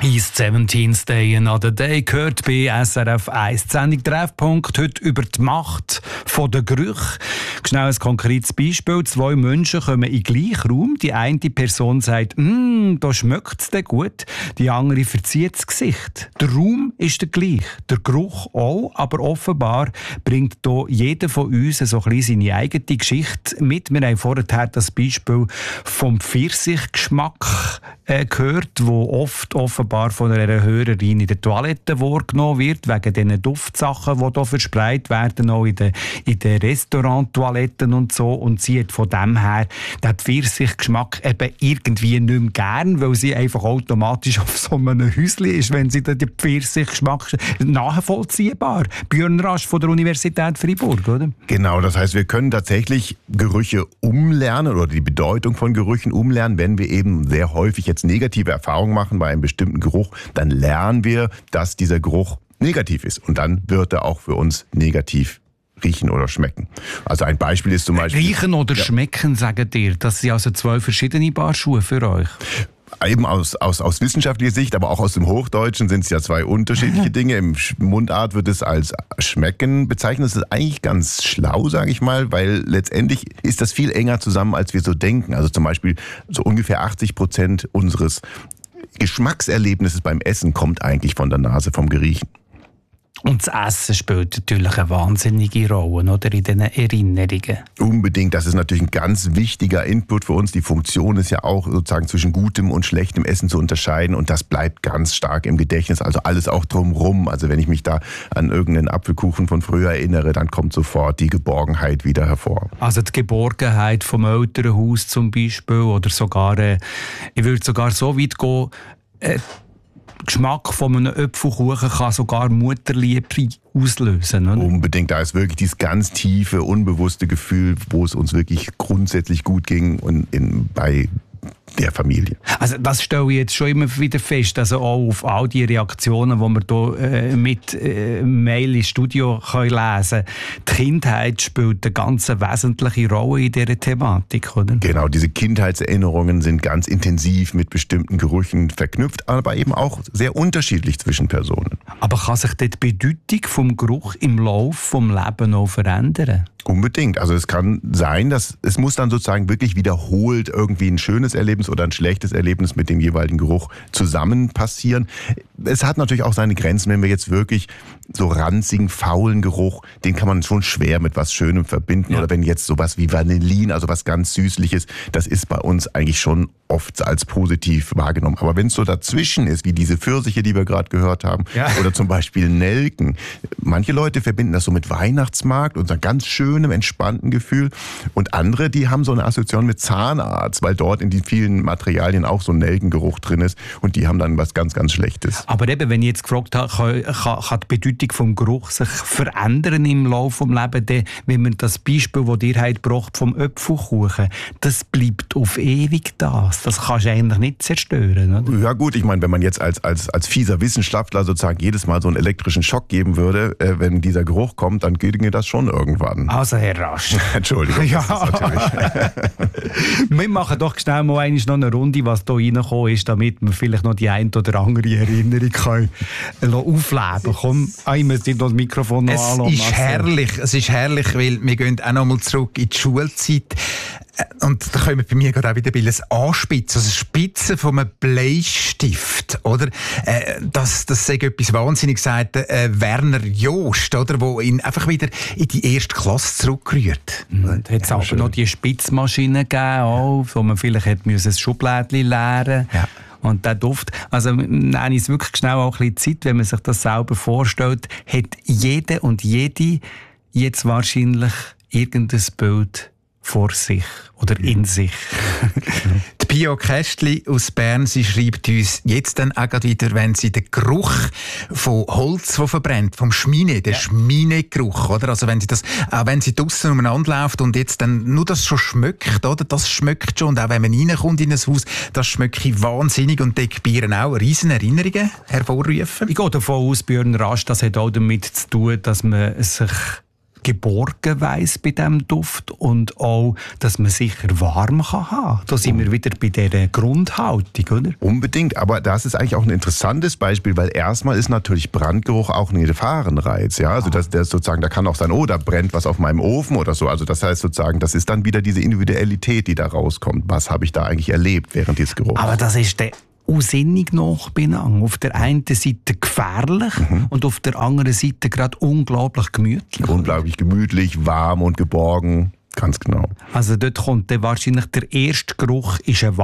His 17th Day Another Day gehört bei SRF 1. Die Sendung Treffpunkt heute über die Macht der Gerüche. Schnell ein konkretes Beispiel. 2 Menschen kommen in den gleichen Raum. Die eine Person sagt, da schmeckt es denn gut. Die andere verzieht das Gesicht. Der Raum ist der gleich, der Geruch auch, aber offenbar bringt hier jeder von uns so ein bisschen seine eigene Geschichte mit. Wir haben vorher das Beispiel vom Pfirsichgeschmack gehört, wo oft offenbar von einer Hörerin in der Toilette wahrgenommen wird, wegen diesen Duftsachen, die hier verspreit werden, auch in den Restauranttoiletten und so. Und sie hat von dem her den Pfirsichgeschmack eben irgendwie nicht mehr gern, weil sie einfach automatisch auf so einem Häuschen ist, wenn sie den Pfirsichgeschmack nachvollziehbar. Björn Rasch von der Universität Freiburg, oder? Genau, das heißt, wir können tatsächlich Gerüche umlernen oder die Bedeutung von Gerüchen umlernen, wenn wir eben sehr häufig jetzt negative Erfahrungen machen bei einem bestimmten Geruch, dann lernen wir, dass dieser Geruch negativ ist und dann wird er auch für uns negativ riechen oder schmecken. Also ein Beispiel ist zum Beispiel... Riechen oder schmecken, sagt ihr? Das sind also 2 verschiedene Paar Schuhe für euch. Eben aus wissenschaftlicher Sicht, aber auch aus dem Hochdeutschen sind es ja 2 unterschiedliche Dinge. Im Mundart wird es als Schmecken bezeichnet. Das ist eigentlich ganz schlau, sage ich mal, weil letztendlich ist das viel enger zusammen, als wir so denken. Also zum Beispiel so ungefähr 80% unseres Geschmackserlebnisses beim Essen kommt eigentlich von der Nase, vom Geriechen. Und das Essen spielt natürlich eine wahnsinnige Rolle, oder, in diesen Erinnerungen. Unbedingt, das ist natürlich ein ganz wichtiger Input für uns. Die Funktion ist ja auch sozusagen zwischen gutem und schlechtem Essen zu unterscheiden und das bleibt ganz stark im Gedächtnis, also alles auch drumherum. Also wenn ich mich da an irgendeinen Apfelkuchen von früher erinnere, dann kommt sofort die Geborgenheit wieder hervor. Also die Geborgenheit vom Elternhaus zum Beispiel oder sogar, ich würde sogar so weit gehen, Geschmack von einem Apfelkuchen kann sogar Mutterliebe auslösen, oder? Unbedingt, da ist wirklich dieses ganz tiefe, unbewusste Gefühl, wo es uns wirklich grundsätzlich gut ging und bei der Familie. Also das stelle ich jetzt schon immer wieder fest, also auch auf all die Reaktionen, die wir hier mit Mail ins Studio lesen können. Die Kindheit spielt eine ganz wesentliche Rolle in dieser Thematik, oder? Genau, diese Kindheitserinnerungen sind ganz intensiv mit bestimmten Gerüchen verknüpft, aber eben auch sehr unterschiedlich zwischen Personen. Aber kann sich die Bedeutung vom Geruch im Laufe des Lebens auch verändern? Unbedingt. Also es kann sein, dass es muss dann sozusagen wirklich wiederholt irgendwie ein schönes Erlebnis oder ein schlechtes Erlebnis mit dem jeweiligen Geruch zusammen passieren. Es hat natürlich auch seine Grenzen, wenn wir jetzt wirklich so ranzigen, faulen Geruch, den kann man schon schwer mit was Schönem verbinden. Ja. Oder wenn jetzt sowas wie Vanillin, also was ganz Süßliches, das ist bei uns eigentlich schon oft als positiv wahrgenommen. Aber wenn es so dazwischen ist, wie diese Pfirsiche, die wir gerade gehört haben, oder zum Beispiel Nelken, manche Leute verbinden das so mit Weihnachtsmarkt und so einem ganz schönem, entspannten Gefühl. Und andere, die haben so eine Assoziation mit Zahnarzt, weil dort in den vielen Materialien auch so ein Nelkengeruch drin ist und die haben dann was ganz, ganz Schlechtes. Aber eben, wenn ich jetzt gefragt habe, kann die Bedeutung vom Geruch sich verändern im Laufe des Lebens, wenn man das Beispiel, das ihr habt gebracht vom Apfelkuchen, das bleibt auf ewig das. Das kannst du eigentlich nicht zerstören, oder? Ja gut, ich meine, wenn man jetzt als fieser Wissenschaftler sozusagen jedes Mal so einen elektrischen Schock geben würde, wenn dieser Geruch kommt, dann ginge das schon irgendwann. Also Herr Rasch. Entschuldigung, ja. das ist natürlich... Wir machen doch schnell mal noch eine Runde, was hier reingekommen ist, damit wir vielleicht noch die ein oder andere Erinnerung können aufleben können. Komm, ich muss dir das Mikrofon noch anlassen. Es ist herrlich, weil wir gehen auch noch mal zurück in die Schulzeit. Und da können wir bei mir gerade auch wieder ein Anspitzen, also Spitzen von einem Bleistift, oder? Das sagt etwas Wahnsinniges, sagt Werner Jost, oder? Wo ihn einfach wieder in die erste Klasse zurückrührt. Da hat es aber noch die Spitzmaschine gegeben, auch, wo man vielleicht hätte ein Schublädchen leeren musste. Ja. Und der Duft, also nehme ich es wirklich schnell auch ein bisschen Zeit, wenn man sich das selber vorstellt, hat jeder und jede jetzt wahrscheinlich irgendein Bild vor sich oder in sich. Die Pia Kästli aus Bern, sie schreibt uns jetzt dann auch wieder, wenn sie den Geruch von Holz, das verbrennt, vom Schmine, der Schminegeruch, oder? Also wenn sie das, auch wenn sie draussen umeinander läuft und jetzt dann nur das schon schmeckt, oder? Das schmeckt schon. Und auch wenn man reinkommt in ein Haus, das schmeckt wahnsinnig und deckt bei ihr auch riesen Erinnerungen hervorrufen. Ich gehe davon aus, Björn Rasch, das hat auch damit zu tun, dass man sich geborgen weiss bei diesem Duft und auch, dass man sicher warm kann haben. Da sind wir wieder bei dieser Grundhaltung, oder? Unbedingt, aber das ist eigentlich auch ein interessantes Beispiel, weil erstmal ist natürlich Brandgeruch auch ein Gefahrenreiz. Ja? Also der sozusagen, da kann auch sein, da brennt was auf meinem Ofen oder so. Also das heißt sozusagen, das ist dann wieder diese Individualität, die da rauskommt. Was habe ich da eigentlich erlebt während dieses Geruchs? Aber das ist der unsinnig nachbenannt. Auf der einen Seite gefährlich und auf der anderen Seite gerade unglaublich gemütlich. Unglaublich gemütlich, warm und geborgen, ganz genau. Also dort kommt dann wahrscheinlich der erste Geruch ist ein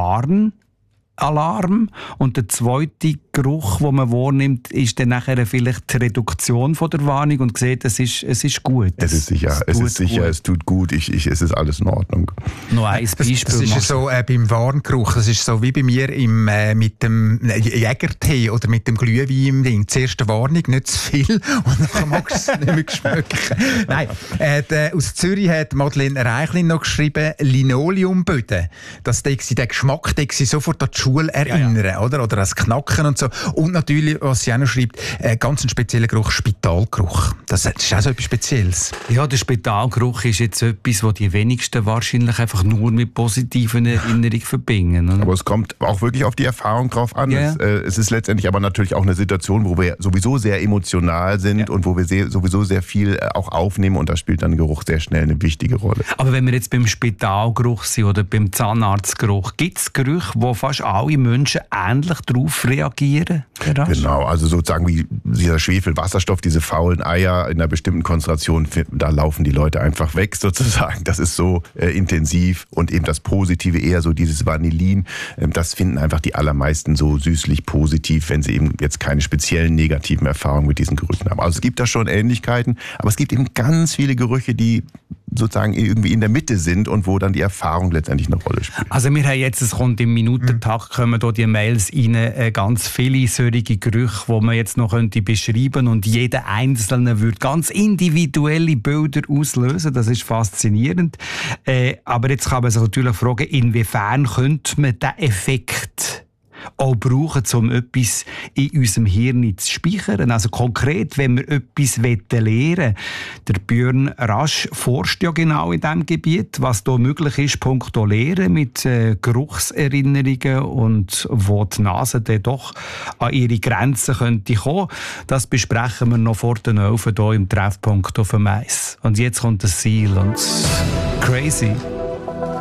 Warnalarm und der zweite Geruch, den man wahrnimmt, ist dann nachher vielleicht die Reduktion von der Warnung und sieht, es ist gut. Es ist sicher, es tut gut, es ist alles in Ordnung. Noch ein Beispiel. Das ist so beim Warngeruch, das ist so wie bei mir mit dem Jägertee oder mit dem Glühwein im Ding. Zuerst eine Warnung, nicht zu viel und dann magst du es nicht mehr schmecken. Nein, aus Zürich hat Madeleine Reichlin noch geschrieben, Linoleumböden, dass der Geschmack sie sofort an die Schule erinnern, oder an das Knacken und so. Und natürlich, was sie auch noch schreibt, ganz ein spezieller Geruch, Spitalgeruch. Das ist auch so etwas Spezielles. Ja, der Spitalgeruch ist jetzt etwas, was die wenigsten wahrscheinlich einfach nur mit positiven Erinnerungen verbinden. Oder? Aber es kommt auch wirklich auf die Erfahrung drauf an. Ja. Es ist letztendlich aber natürlich auch eine Situation, wo wir sowieso sehr emotional sind und wo wir sowieso sehr viel auch aufnehmen und da spielt dann Geruch sehr schnell eine wichtige Rolle. Aber wenn wir jetzt beim Spitalgeruch sind oder beim Zahnarztgeruch, gibt es Gerüche, wo fast alle Menschen ähnlich darauf reagieren? Genau, also sozusagen wie dieser Schwefelwasserstoff, diese faulen Eier in einer bestimmten Konzentration, da laufen die Leute einfach weg sozusagen. Das ist so intensiv und eben das Positive eher so dieses Vanillin. Das finden einfach die allermeisten so süßlich positiv, wenn sie eben jetzt keine speziellen negativen Erfahrungen mit diesen Gerüchen haben. Also es gibt da schon Ähnlichkeiten, aber es gibt eben ganz viele Gerüche, die sozusagen irgendwie in der Mitte sind und wo dann die Erfahrung letztendlich eine Rolle spielt. Also wir haben jetzt, es kommt im Minutentakt, kommen da die Mails rein, ganz viele solche Gerüche, die man jetzt noch beschreiben könnte und jeder Einzelne würde ganz individuelle Bilder auslösen. Das ist faszinierend. Aber jetzt kann man sich natürlich fragen, inwiefern könnte man diesen Effekt auch brauchen, um etwas in unserem Hirn zu speichern. Also konkret, wenn wir etwas lernen wollen. Der Björn Rasch forscht ja genau in diesem Gebiet, was da möglich ist, punkto Lehren mit Geruchserinnerungen und wo die Nase dann doch an ihre Grenzen könnte kommen. Das besprechen wir noch vor den 11 hier im Treffpunkt auf dem Eis. Und jetzt kommt das Ziel und crazy.